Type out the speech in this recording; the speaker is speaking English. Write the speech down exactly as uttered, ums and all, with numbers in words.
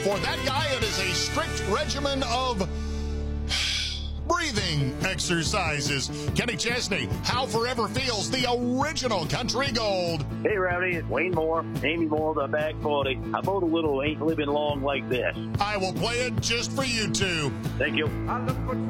For that guy, it is a strict regimen of breathing exercises. Kenny Chesney, how Forever Feels, the original country gold. Hey, Rowdy, it's Wayne Moore, Amy Moore, the back forty. How about a little Ain't Living Long Like This? I will play it just for you two. Thank you. I look for